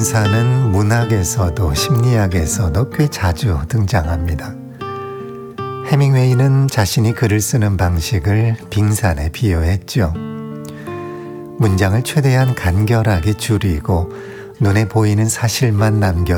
빙산은 문학에서도 심리학에서도 꽤 자주 등장합니다. 해밍웨이는 자신이 글을 쓰는 방식을 빙산에 비유했죠. 문장을 최대한 간결하게 줄이고 눈에 보이는 사실만 남겨